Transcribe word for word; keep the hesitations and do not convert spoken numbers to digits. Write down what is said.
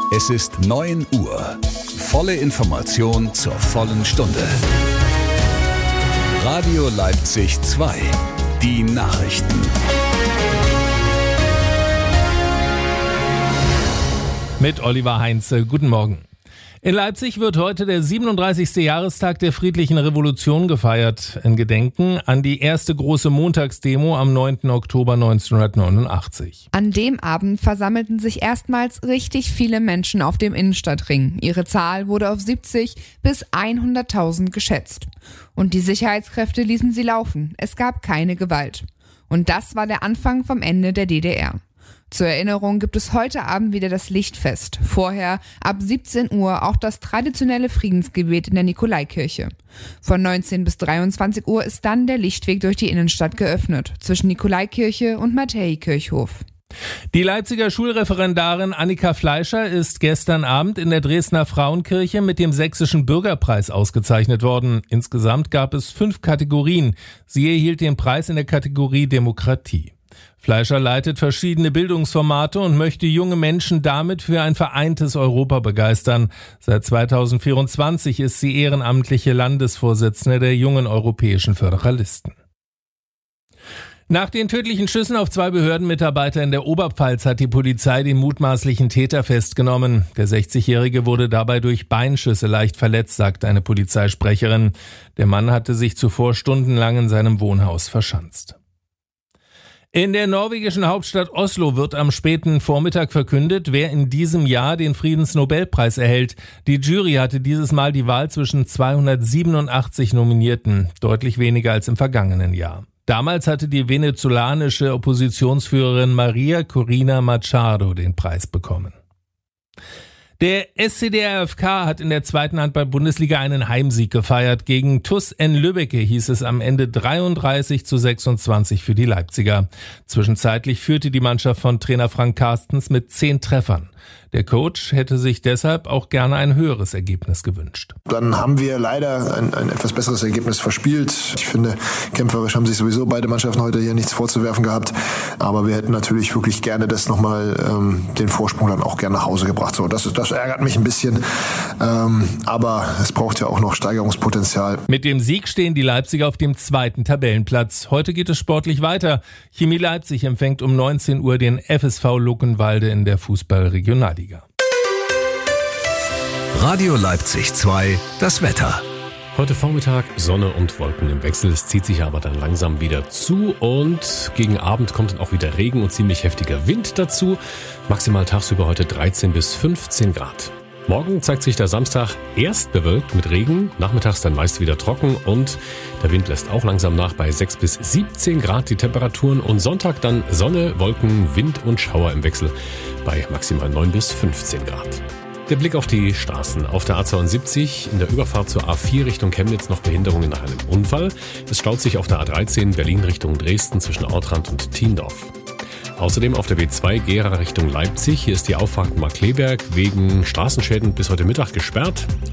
Es ist neun Uhr. Volle Information zur vollen Stunde. Radio Leipzig zwei. Die Nachrichten. Mit Oliver Heinze. Guten Morgen. In Leipzig wird heute der siebenunddreißigste Jahrestag der Friedlichen Revolution gefeiert, in Gedenken an die erste große Montagsdemo am neunten Oktober neunzehnhundertneunundachtzig. An dem Abend versammelten sich erstmals richtig viele Menschen auf dem Innenstadtring. Ihre Zahl wurde auf siebzig bis hunderttausend geschätzt. Und die Sicherheitskräfte ließen sie laufen. Es gab keine Gewalt. Und das war der Anfang vom Ende der D D R. Zur Erinnerung gibt es heute Abend wieder das Lichtfest. Vorher ab siebzehn Uhr auch das traditionelle Friedensgebet in der Nikolaikirche. Von neunzehn bis dreiundzwanzig Uhr ist dann der Lichtweg durch die Innenstadt geöffnet, zwischen Nikolaikirche und Matthäikirchhof. Die Leipziger Schulreferendarin Annika Fleischer ist gestern Abend in der Dresdner Frauenkirche mit dem Sächsischen Bürgerpreis ausgezeichnet worden. Insgesamt gab es fünf Kategorien. Sie erhielt den Preis in der Kategorie Demokratie. Fleischer leitet verschiedene Bildungsformate und möchte junge Menschen damit für ein vereintes Europa begeistern. Seit zweitausendvierundzwanzig ist sie ehrenamtliche Landesvorsitzende der Jungen Europäischen Föderalisten. Nach den tödlichen Schüssen auf zwei Behördenmitarbeiter in der Oberpfalz hat die Polizei den mutmaßlichen Täter festgenommen. Der sechzigjährige wurde dabei durch Beinschüsse leicht verletzt, sagt eine Polizeisprecherin. Der Mann hatte sich zuvor stundenlang in seinem Wohnhaus verschanzt. In der norwegischen Hauptstadt Oslo wird am späten Vormittag verkündet, wer in diesem Jahr den Friedensnobelpreis erhält. Die Jury hatte dieses Mal die Wahl zwischen zweihundertsiebenundachtzig Nominierten, deutlich weniger als im vergangenen Jahr. Damals hatte die venezolanische Oppositionsführerin Maria Corina Machado den Preis bekommen. Der S C D R F K hat in der zweiten Handball-Bundesliga einen Heimsieg gefeiert. Gegen T U S N Lübbecke hieß es am Ende dreiunddreißig zu sechsundzwanzig für die Leipziger. Zwischenzeitlich führte die Mannschaft von Trainer Frank Carstens mit zehn Treffern. Der Coach hätte sich deshalb auch gerne ein höheres Ergebnis gewünscht. Dann haben wir leider ein, ein etwas besseres Ergebnis verspielt. Ich finde, kämpferisch haben sich sowieso beide Mannschaften heute hier nichts vorzuwerfen gehabt. Aber wir hätten natürlich wirklich gerne das nochmal, ähm, den Vorsprung dann auch gerne nach Hause gebracht. So, das, ist, das ärgert mich ein bisschen. Ähm, aber es braucht ja auch noch Steigerungspotenzial. Mit dem Sieg stehen die Leipziger auf dem zweiten Tabellenplatz. Heute geht es sportlich weiter. Chemie Leipzig empfängt um neunzehn Uhr den F S V Luckenwalde in der Fußball-Regionalliga. Radio Leipzig zwei, das Wetter. Heute Vormittag Sonne und Wolken im Wechsel. Es zieht sich aber dann langsam wieder zu und gegen Abend kommt dann auch wieder Regen und ziemlich heftiger Wind dazu. Maximal tagsüber heute dreizehn bis fünfzehn Grad. Morgen zeigt sich der Samstag erst bewölkt mit Regen, nachmittags dann meist wieder trocken und der Wind lässt auch langsam nach bei sechs bis siebzehn Grad die Temperaturen und Sonntag dann Sonne, Wolken, Wind und Schauer im Wechsel bei maximal neun bis fünfzehn Grad. Der Blick auf die Straßen. Auf der A zweiundsiebzig in der Überfahrt zur A vier Richtung Chemnitz noch Behinderungen nach einem Unfall. Es staut sich auf der A dreizehn Berlin Richtung Dresden zwischen Autrand und Thiendorf. Außerdem auf der B zwei Gera Richtung Leipzig. Hier ist die Auffahrt Markkleeberg wegen Straßenschäden bis heute Mittag gesperrt.